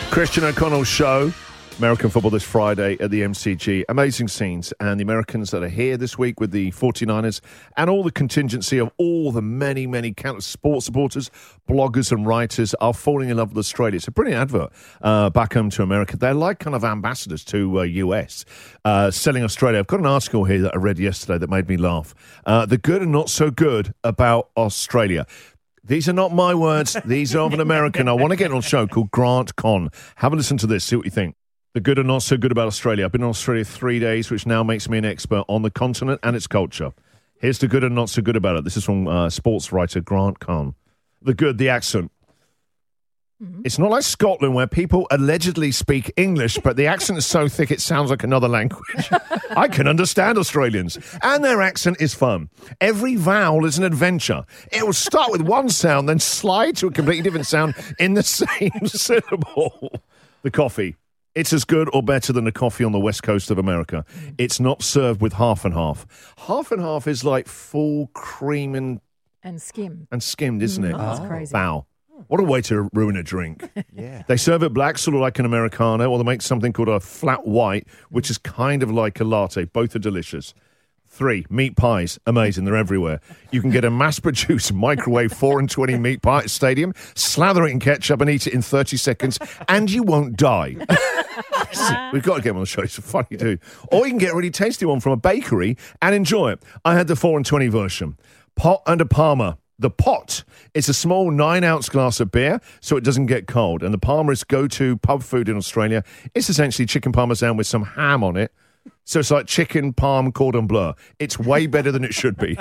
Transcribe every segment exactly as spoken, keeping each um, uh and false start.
Christian O'Connell's show, American football this Friday at the M C G. Amazing scenes. And the Americans that are here this week with the forty-niners and all the contingency of all the many, many countless sports supporters, bloggers and writers are falling in love with Australia. It's a brilliant advert uh, back home to America. They're like kind of ambassadors to uh, U S, uh, selling Australia. I've got an article here that I read yesterday that made me laugh. Uh, the good and not so good about Australia. These are not my words. These are of an American. I want to get on a show called Grant Conn. Have a listen to this. See what you think. The good and not so good about Australia. I've been in Australia three days, which now makes me an expert on the continent and its culture. Here's the good and not so good about it. This is from uh, sports writer Grant Conn. The good, the accent. Mm-hmm. It's not like Scotland where people allegedly speak English, but the accent is so thick it sounds like another language. I can understand Australians. And their accent is fun. Every vowel is an adventure. It will start with one sound, then slide to a completely different sound in the same syllable. The coffee. It's as good or better than the coffee on the west coast of America. It's not served with half and half. Half and half is like full cream and... And skim. And skimmed, isn't it? Oh, that's crazy. Wow. What a way to ruin a drink. Yeah. They serve it black, sort of like an Americano, or they make something called a flat white, which is kind of like a latte. Both are delicious. Three, meat pies. Amazing. They're everywhere. You can get a mass-produced microwave four and twenty meat pie at a stadium, slather it in ketchup and eat it in thirty seconds, and you won't die. We've got to get him on the show. It's a funny dude. Or you can get a really tasty one from a bakery and enjoy it. I had the four and twenty version. Pot and a Parma. The pot is a small nine-ounce glass of beer, so it doesn't get cold. And the Parma is go-to pub food in Australia. It's essentially chicken parmesan with some ham on it. So it's like chicken parm cordon bleu. It's way better than it should be.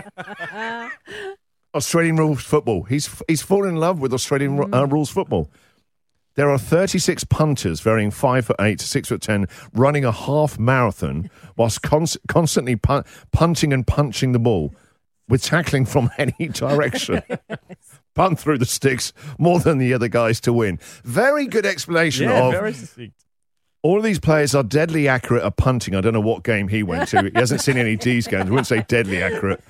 Australian rules football. He's he's fallen in love with Australian uh, rules football. There are thirty-six punters, varying five foot eight to six foot ten, running a half marathon whilst cons- constantly pun- punting and punching the ball, with tackling from any direction. Punt through the sticks more than the other guys to win. Very good explanation Yeah, of... very succinct. All of these players are deadly accurate at punting. I don't know what game he went to. He hasn't seen any D's games. I wouldn't say deadly accurate.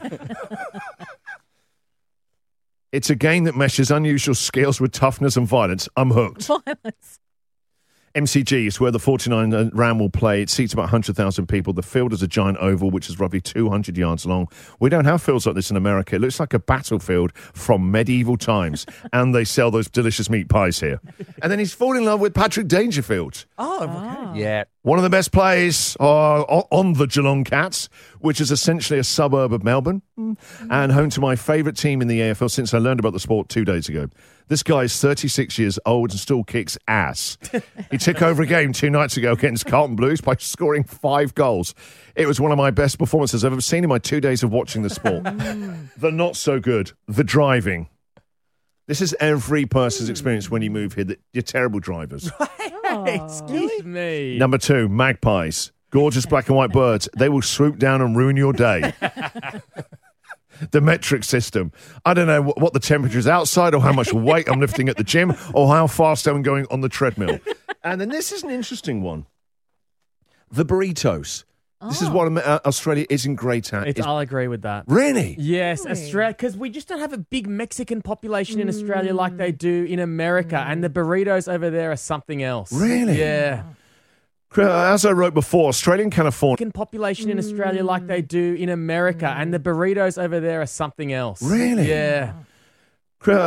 It's a game that meshes unusual skills with toughness and violence. I'm hooked. Violence. M C G is where the forty-nine Ram will play. It seats about one hundred thousand people. The field is a giant oval, which is roughly two hundred yards long. We don't have fields like this in America. It looks like a battlefield from medieval times. And they sell those delicious meat pies here. And then he's fallen in love with Patrick Dangerfield. Oh, okay. Yeah. One of the best players uh, on the Geelong Cats, which is essentially a suburb of Melbourne, and home to my favourite team in the A F L since I learned about the sport two days ago. This guy is thirty-six years old and still kicks ass. He took over a game two nights ago against Carlton Blues by scoring five goals. It was one of my best performances I've ever seen in my two days of watching the sport. The not so good, the driving. This is every person's experience when you move here, that you're terrible drivers. Oh, Excuse me. Number two, magpies. Gorgeous black and white birds. They will swoop down and ruin your day. The metric system. I don't know what the temperature is outside or how much weight I'm lifting at the gym or how fast I'm going on the treadmill. And then this is an interesting one. The burritos. Oh. This is what uh, Australia isn't great at. It's, It's, I'll agree with that. really? Yes, Really? Australia, because we just don't have a big Mexican population in Australia like they do in America, and the burritos over there are something else. Really? Yeah. Uh, As I wrote before, Australian California. Mexican population in Australia like they do in America, and the burritos over there are something else. Really? Yeah. Uh,